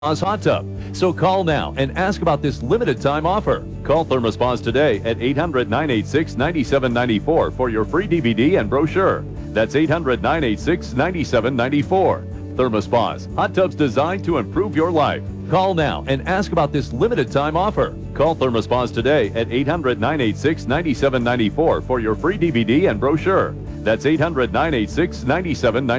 hot tub. So call now and ask about this limited time offer. Call ThermoSpas today at 800-986-9794 for your free DVD and brochure. That's 800-986-9794. ThermoSpas, hot tubs designed to improve your life. Call now and ask about this limited time offer. Call ThermoSpas today at 800-986-9794 for your free DVD and brochure. That's 800-986-9794.